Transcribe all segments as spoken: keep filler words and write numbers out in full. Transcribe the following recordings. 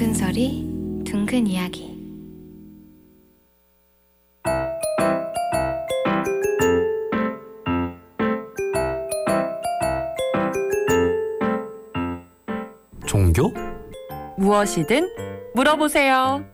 둥근소리, 둥근 이야기. 종교? 무엇이든 물어보세요.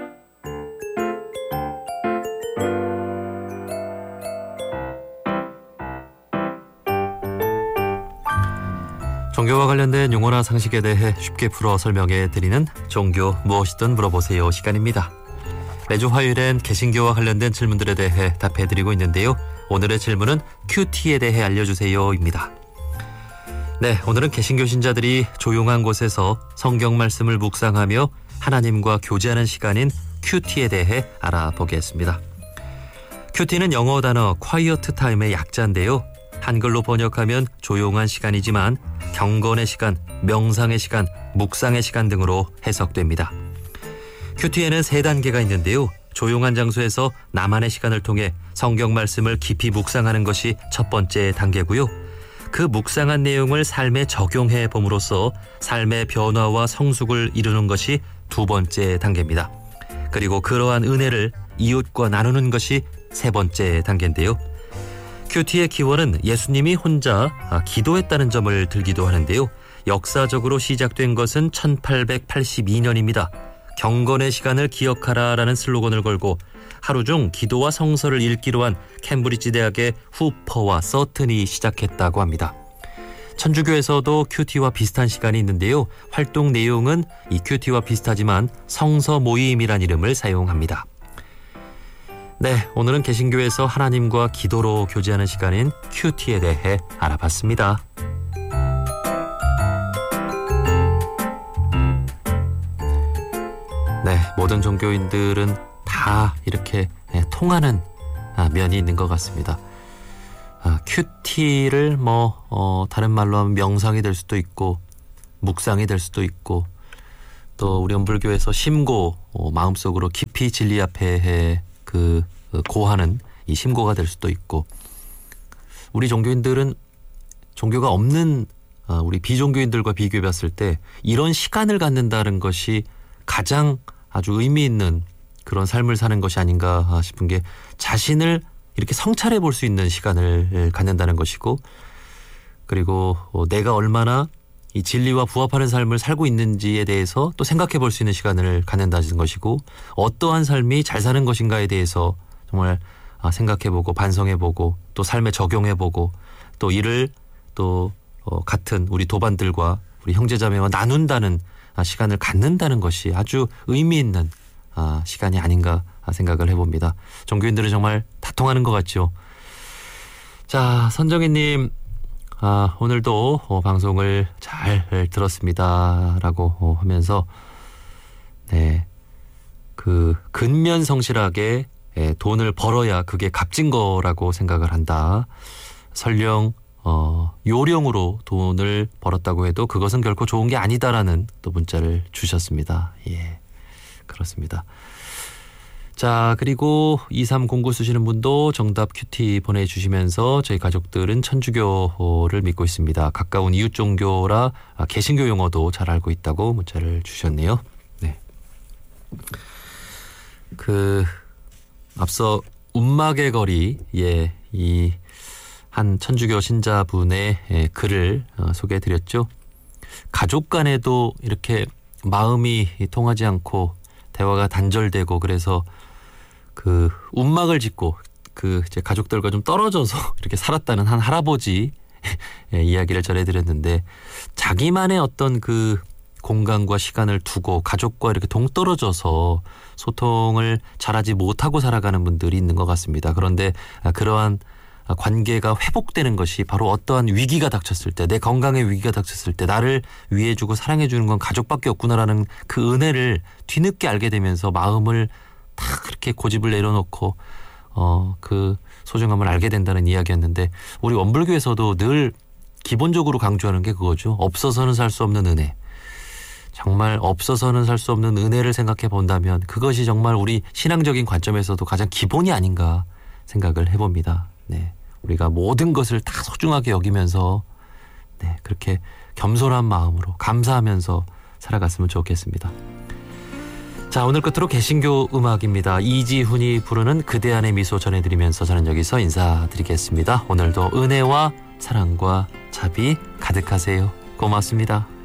종교와 관련된 용어나 상식에 대해 쉽게 풀어 설명해 드리는 종교 무엇이든 물어보세요 시간입니다. 매주 화요일엔 개신교와 관련된 질문들에 대해 답해 드리고 있는데요. 오늘의 질문은 큐티에 대해 알려주세요입니다. 네, 오늘은 개신교 신자들이 조용한 곳에서 성경 말씀을 묵상하며 하나님과 교제하는 시간인 큐티에 대해 알아보겠습니다. 큐티는 영어 단어 quiet time의 약자인데요. 한글로 번역하면 조용한 시간이지만 경건의 시간, 명상의 시간, 묵상의 시간 등으로 해석됩니다. 큐티에는 세 단계가 있는데요. 조용한 장소에서 나만의 시간을 통해 성경 말씀을 깊이 묵상하는 것이 첫 번째 단계고요. 그 묵상한 내용을 삶에 적용해 봄으로써 삶의 변화와 성숙을 이루는 것이 두 번째 단계입니다. 그리고 그러한 은혜를 이웃과 나누는 것이 세 번째 단계인데요. 큐티의 기원은 예수님이 혼자 기도했다는 점을 들기도 하는데요. 역사적으로 시작된 것은 천팔백팔십이 년입니다. 경건의 시간을 기억하라라는 슬로건을 걸고 하루 중 기도와 성서를 읽기로 한 캠브리지 대학의 후퍼와 서튼이 시작했다고 합니다. 천주교에서도 큐티와 비슷한 시간이 있는데요. 활동 내용은 이 큐티와 비슷하지만 성서 모임이란 이름을 사용합니다. 네, 오늘은 개신교에서 하나님과 기도로 교제하는 시간인 큐티에 대해 알아봤습니다. 네, 모든 종교인들은 다 이렇게 통하는 면이 있는 것 같습니다. 아, 큐티를 뭐 어, 다른 말로 하면 명상이 될 수도 있고 묵상이 될 수도 있고 또 우리 원불교에서 심고 어, 마음속으로 깊이 진리 앞에 그 고하는 이 심고가 될 수도 있고 우리 종교인들은 종교가 없는 우리 비종교인들과 비교해 봤을 때 이런 시간을 갖는다는 것이 가장 아주 의미 있는 그런 삶을 사는 것이 아닌가 싶은 게 자신을 이렇게 성찰해 볼 수 있는 시간을 갖는다는 것이고 그리고 내가 얼마나 이 진리와 부합하는 삶을 살고 있는지에 대해서 또 생각해 볼 수 있는 시간을 갖는다는 것이고 어떠한 삶이 잘 사는 것인가에 대해서 정말 생각해보고 반성해보고 또 삶에 적용해보고 또 이를 또 같은 우리 도반들과 우리 형제자매와 나눈다는 시간을 갖는다는 것이 아주 의미 있는 시간이 아닌가 생각을 해봅니다. 종교인들은 정말 다 통하는 것 같죠. 자, 선정희님 아, 오늘도 어, 방송을 잘 들었습니다 라고 어, 하면서 네, 그 근면성실하게 예, 돈을 벌어야 그게 값진 거라고 생각을 한다. 설령 어, 요령으로 돈을 벌었다고 해도 그것은 결코 좋은 게 아니다라는 또 문자를 주셨습니다. 예, 그렇습니다. 자, 그리고 이삼공구 쓰시는 분도 정답 큐티 보내주시면서 저희 가족들은 천주교를 믿고 있습니다. 가까운 이웃 종교라 개신교 용어도 잘 알고 있다고 문자를 주셨네요. 네. 그 앞서 움막의 거리, 예, 이 한 천주교 신자분의 예, 글을 어, 소개해드렸죠. 가족 간에도 이렇게 마음이 통하지 않고 대화가 단절되고 그래서 그 움막을 짓고 그 이제 가족들과 좀 떨어져서 이렇게 살았다는 한 할아버지 예, 이야기를 전해드렸는데 자기만의 어떤 그 공간과 시간을 두고 가족과 이렇게 동떨어져서 소통을 잘하지 못하고 살아가는 분들이 있는 것 같습니다. 그런데 그러한 관계가 회복되는 것이 바로 어떠한 위기가 닥쳤을 때 내 건강에 위기가 닥쳤을 때 나를 위해주고 사랑해주는 건 가족밖에 없구나라는 그 은혜를 뒤늦게 알게 되면서 마음을 다 그렇게 고집을 내려놓고 어, 그 소중함을 알게 된다는 이야기였는데 우리 원불교에서도 늘 기본적으로 강조하는 게 그거죠. 없어서는 살 수 없는 은혜. 정말 없어서는 살 수 없는 은혜를 생각해 본다면 그것이 정말 우리 신앙적인 관점에서도 가장 기본이 아닌가 생각을 해봅니다. 네, 우리가 모든 것을 다 소중하게 여기면서 네, 그렇게 겸손한 마음으로 감사하면서 살아갔으면 좋겠습니다. 자, 오늘 끝으로 개신교 음악입니다. 이지훈이 부르는 그대 안의 미소 전해드리면서 저는 여기서 인사드리겠습니다. 오늘도 은혜와 사랑과 자비 가득하세요. 고맙습니다.